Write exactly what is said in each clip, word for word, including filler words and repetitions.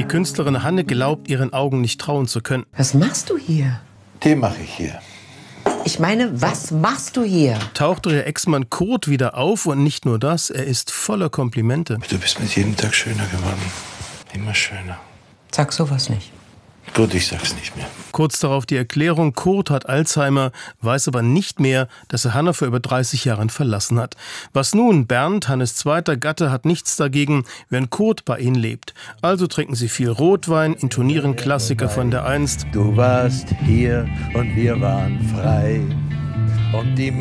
Die Künstlerin Hanne glaubt, ihren Augen nicht trauen zu können. Was machst du hier? Den mache ich hier. Ich meine, was machst du hier? Taucht ihr Ex-Mann Kurt wieder auf und nicht nur das, er ist voller Komplimente. Du bist mit jedem Tag schöner geworden. Immer schöner. Sag sowas nicht. Gut, ich sag's nicht mehr. Kurz darauf die Erklärung, Kurt hat Alzheimer, weiß aber nicht mehr, dass er Hanne vor über dreißig Jahren verlassen hat. Was nun? Bernd, Hannes zweiter Gatte, hat nichts dagegen, wenn Kurt bei ihnen lebt. Also trinken sie viel Rotwein, intonieren Klassiker von der Einst. Du warst hier und wir waren frei. Und die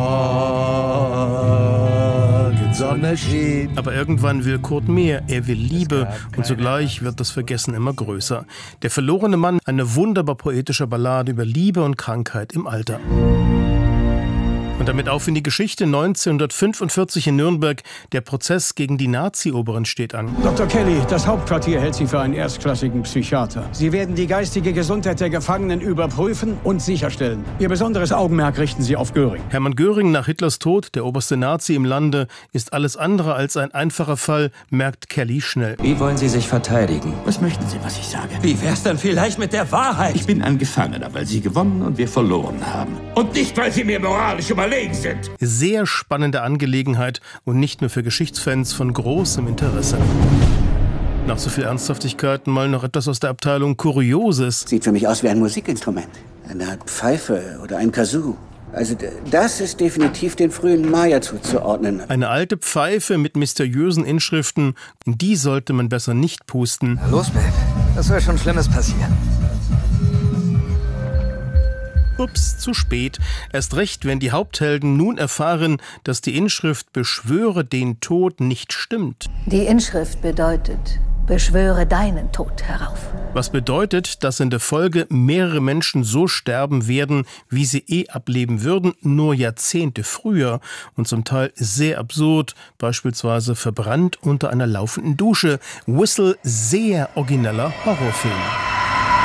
Morgensonne schien. Aber irgendwann will Kurt mehr, er will Liebe und zugleich wird das Vergessen immer größer. Der verlorene Mann, eine wunderbar poetische Ballade über Liebe und Krankheit im Alter. Und damit auf in die Geschichte. neunzehnhundertfünfundvierzig in Nürnberg. Der Prozess gegen die Nazi-Oberen steht an. Doktor Kelly, das Hauptquartier hält Sie für einen erstklassigen Psychiater. Sie werden die geistige Gesundheit der Gefangenen überprüfen und sicherstellen. Ihr besonderes Augenmerk richten Sie auf Göring. Hermann Göring nach Hitlers Tod, der oberste Nazi im Lande, ist alles andere als ein einfacher Fall, merkt Kelly schnell. Wie wollen Sie sich verteidigen? Was möchten Sie, was ich sage? Wie wär's dann vielleicht mit der Wahrheit? Ich bin ein Gefangener, weil Sie gewonnen und wir verloren haben. Und nicht, weil Sie mir moralisch überlegen sind. Sehr spannende Angelegenheit und nicht nur für Geschichtsfans von großem Interesse. Nach so viel Ernsthaftigkeit mal noch etwas aus der Abteilung Kurioses. Sieht für mich aus wie ein Musikinstrument. Eine Art Pfeife oder ein Kazoo. Also das ist definitiv den frühen Maya zuzuordnen. Eine alte Pfeife mit mysteriösen Inschriften. In die sollte man besser nicht pusten. Na los, Babe. Das soll schon Schlimmes passieren. Ups, zu spät. Erst recht, wenn die Haupthelden nun erfahren, dass die Inschrift »Beschwöre den Tod« nicht stimmt. Die Inschrift bedeutet »Beschwöre deinen Tod herauf«. Was bedeutet, dass in der Folge mehrere Menschen so sterben werden, wie sie eh ableben würden, nur Jahrzehnte früher und zum Teil sehr absurd, beispielsweise verbrannt unter einer laufenden Dusche. Whistle, sehr origineller Horrorfilm.